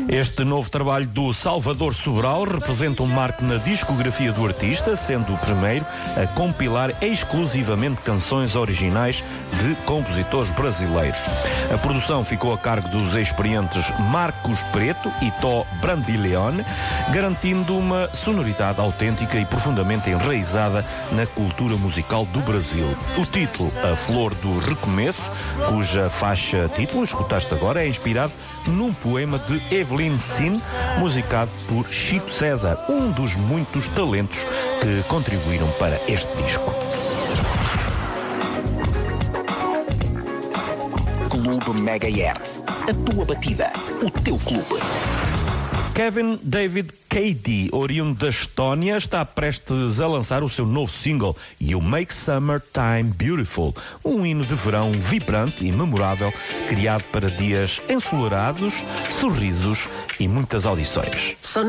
Este novo trabalho do Salvador Sobral representa um marco na discografia do artista, sendo o primeiro a compilar exclusivamente canções originais de compositores brasileiros. A produção ficou a cargo dos experientes Marcos Preto e Tó Brandilione, garantindo uma sonoridade autêntica e profundamente enraizada na cultura musical do Brasil. O título, A Flor do Recomeço, cuja faixa título escutaste agora, é inspirado num poema de Evelyn Sin, musicado por Chico César, um dos muitos talentos que contribuíram para este disco. Clube Megahertz. A tua batida, o teu clube. Kevin David Cady, oriundo da Estónia, está prestes a lançar o seu novo single You Make Summertime Beautiful, um hino de verão vibrante e memorável, criado para dias ensolarados, sorrisos e muitas audições.